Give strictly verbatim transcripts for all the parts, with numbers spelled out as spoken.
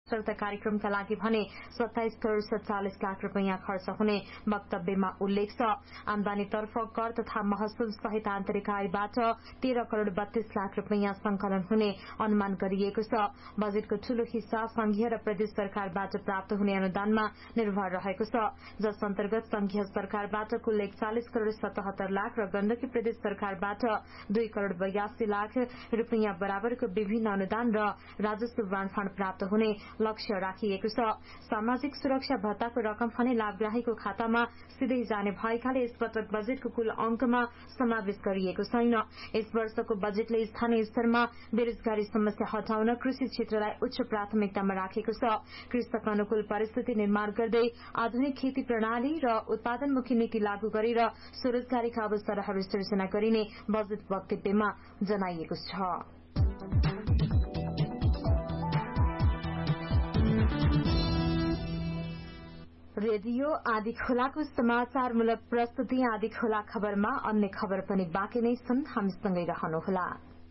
सशक्त कार्यक्रमका लागि भने सत्ताइस करोड़ सत्तालिस लाख रूपियाँ खर्च हुने वक्तव्यमा उल्लेख छ। आमदानीतर्फ कर तथा महसुल सहित आन्तरिक आयबाट तेह्र करोड़ बत्तीस लाख रूपियाँ संकलन हुने अनुमान गरिएको छ। बजेटको ठूलो हिस्सा संघीय र प्रदेश सरकारबाट प्राप्त हुने अनुदानमा निर्भर रहेको छ, जस अन्तर्गत संघीय सरकारबाट कुल एकचालिस करोड़ सतहत्तर लाख र गण्डकी प्रदेश सरकारबाट दुई करोड़ बयासी लाख रूपियाँ बराबरको विभिन्न अनुदान र राजस्व बाँडफाँड प्राप्त हुने लक्ष्य राखिएको छ। सामाजिक सुरक्षा भत्ताको रकम भने लाभग्राहीको खातामा सिधै जाने भएकाले यस पटक बजेटको कुल अंकमा समावेश गरिएको छैन। यस वर्षको बजेटले स्थानीय स्तरमा बेरोजगारी समस्या हटाउन कृषि क्षेत्रलाई उच्च प्राथमिकतामा राखेको छ। कृषक अनुकूल परिस्थिति निर्माण गर्दै आधुनिक खेती प्रणाली र उत्पादनमुखी नीति लागू गरेर स्वरोजगारीका अवसरहरू सृजना गरिने बजेट वक्तव्यमा जनाइएको छ। रेडियो आदि खोलाको समाचारमूलक प्रस्तुति आदि खोला खबरमा अन्य खबर पनि बाँकी नै छन्, हामीसँगै रहनुहोला।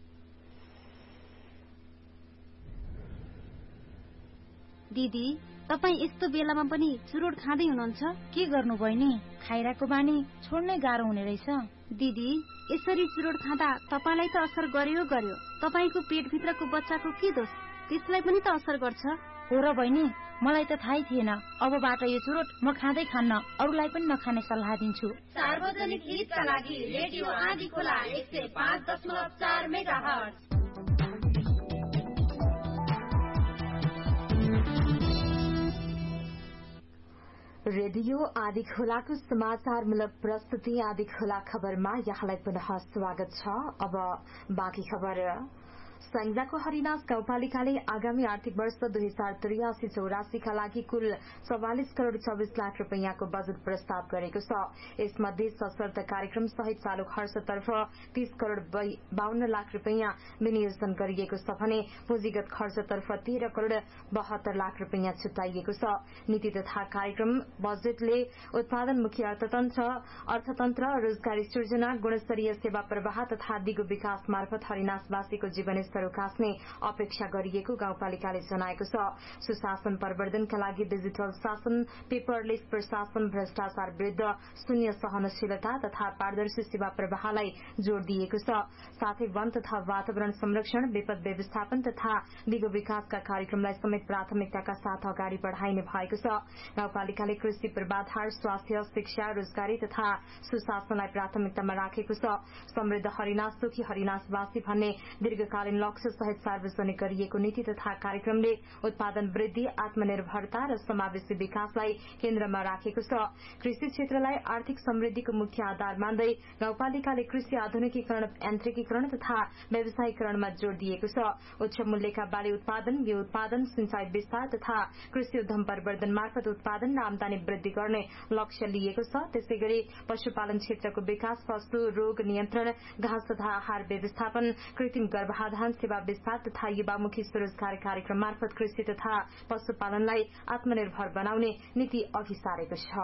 दिदी, तपाईँ यस्तो बेलामा पनि चुरोट खाँदै हुनुहुन्छ? के गर्नु बहिनी? खाइराको बानी छोड्नै गाह्रो हुने रहेछ। दिदी, यसरी चुरोट खाँदा तपाईलाई त असर गर्यो गर्यो, तपाईको पेटभित्रको बच्चाको के दोष? त्यसलाई पनि त असर गर्छ। हो र बहिनी, मलाई त थाहै थिएन। अबबाट यो चुरोट म खाँदै खान्न, अरूलाई पनि नखाने सल्लाह दिन्छु। सार्वजनिक हितका लागि रेडियो आदि खोला एक सय पाँच दशमलव चार मेगाहर्ज। रेडियो आदि खोलाको समाचारमूलक प्रस्तुति आदि खोला खबरमा यहाँलाई पुनः स्वागत छ। अब बाँकी खबर। संजाको हरिनास गाउँपालिकाले आगामी आर्थिक वर्ष दुई हजार त्रियासी चौरासीका लागि कुल चौवालिस करोड़ चौबिस लाख रूपियाँको बजेट प्रस्ताव गरेको छ। यसमध्ये सशर्त कार्यक्रम सहित चालू खर्चतर्फ तीस करोड़ बाहन्न लाख रूपियाँ विनियोजन गरिएको छ भने पुँजीगत खर्चतर्फ तेह्र करोड़ बहत्तर लाख रूपियाँ छुट्याइएको छ। नीति तथा कार्यक्रम बजेटले उत्पादनमुखी अर्थतन्त्र अर्थतन्त्र रोजगारी सृजना, गुणस्तरीय सेवा प्रवाह तथा दिगो विकास मार्फत हरिनासवासीको जीवन उकास्ने अपेक्षा गरिएको गाउँपालिकाले जनाएको छ। सुशासन प्रवर्धनका लागि डिजिटल शासन, पेपरलेस प्रशासन, भ्रष्टाचार विरूद्ध शून्य सहनशीलता तथा पारदर्शी सेवा प्रवाहलाई जोड़ दिएको छ। साथै वन तथा वातावरण संरक्षण, विपद व्यवस्थापन तथा दिगो विकासका कार्यक्रमलाई समेत प्राथमिकताका साथ अगाडि बढ़ाइने भएको छ। गाउँपालिकाले कृषि पूर्वाधार, स्वास्थ्य, शिक्षा, रोजगारी तथा सुशासनलाई प्राथमिकतामा राखेको छ। समृद्ध हरिनास सुखी हरिनासवासी भन्ने दीर्घकालीन लक्ष्य सहित सार्वजनिक गरिएको नीति तथा कार्यक्रमले उत्पादन वृद्धि, आत्मनिर्भरता र समावेशी विकासलाई केन्द्रमा राखेको छ। कृषि क्षेत्रलाई आर्थिक समृद्धिको मुख्य आधार मान्दै गाउँपालिकाले कृषि आधुनिकीकरण, यान्त्रिकीकरण तथा व्यवसायीकरणमा जोड़ दिएको छ। उच्च मूल्यका बाली उत्पादन, बिउ उत्पादन, सिंचाई विस्तार तथा कृषि उद्यम प्रवर्धन मार्फत उत्पादन र आमदानी वृद्धि गर्ने लक्ष्य लिएको छ। त्यसैगरी पशुपालन क्षेत्रको विकास, पशु रोग नियन्त्रण, घाँस तथा आहार व्यवस्थापन, कृत्रिम गर्भाधान सेवा विस्तार तथा युवामुखी स्वरोजगार कार्यक्रम मार्फत कृषि तथा पशुपालनलाई आत्मनिर्भर बनाउने नीति अघि सारेको छ।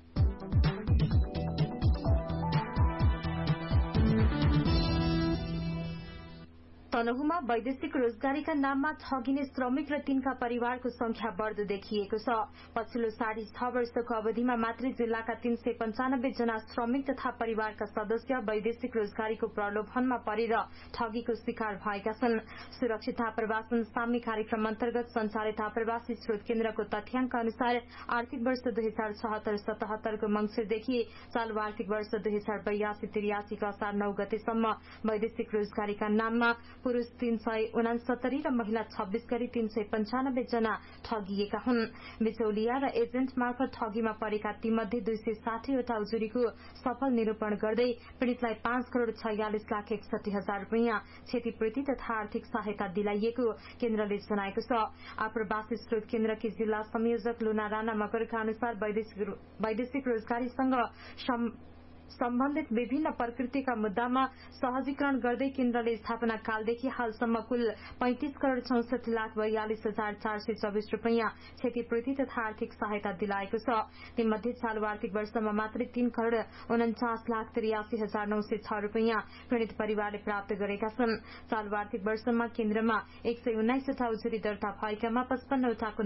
तनहुमा वैदेशिक रोजगारीका नाममा ठगिने श्रमिक र तिनका परिवारको संख्या बढ़दो देखिएको छ। पछिल्लो साढे छ वर्षको अवधिमा मात्रै जिल्लाका तीन सय पञ्चानब्बे जना श्रमिक तथा परिवारका सदस्य वैदेशिक रोजगारीको प्रलोभनमा परेर ठगीको शिकार भएका छन्। सुरक्षित आप्रवासन सामी कार्यक्रम अन्तर्गत संचालित आप्रवासी स्रोत केन्द्रको तथ्याङ्क अनुसार आर्थिक वर्ष दुई हजार छहत्तर सतहत्तरको मंगिरदेखि चालू आर्थिक वर्ष दुई हजार बयासी त्रियासीको असार नौ गतेसम्म वैदेशिक रोजगारीका नाममा पुरूष तीन सय उनासत्तरी र महिला छब्बीस गरी तीन सय पञ्चानब्बे जना ठगिएका हुन्। बिचौलिया र एजेन्ट मार्फत ठगीमा परेका तीमध्ये दुई सय साठीवटा उजुरीको सफल निरूपण गर्दै पीड़ितलाई पाँच करोड़ छयालिस लाख एकसठी हजार रूपियाँ क्षतिपूर्ति तथा आर्थिक सहायता दिलाइएको केन्द्रले जनाएको छ। आप्रवासी स्रोत केन्द्रकी जिल्ला संयोजक लुना राणा मगरका अनुसार वैदेशिक रोजगारीसँग सम्बन्धित विभिन्न प्रकृतिका मुद्दामा सहजीकरण गर्दै केन्द्रले स्थापना कालदेखि हालसम्म कुल पैंतिस करोड़ चौसठी लाख बयालिस हजार चार सय चौबिस रूपियाँ क्षतिपूर्ति तथा आर्थिक सहायता दिलाएको छ। तीमध्ये चालू आर्थिक वर्षमा मात्रै तीन करोड़ उन्चास लाख त्रियासी हजार नौ सय छ रूपियाँ पीड़ित परिवारले प्राप्त गरेका छन्। चालू आर्थिक वर्षमा केन्द्रमा एक सय उन्नाइसवटा उजुरी दर्ता भएकामा पचपन्नवटाको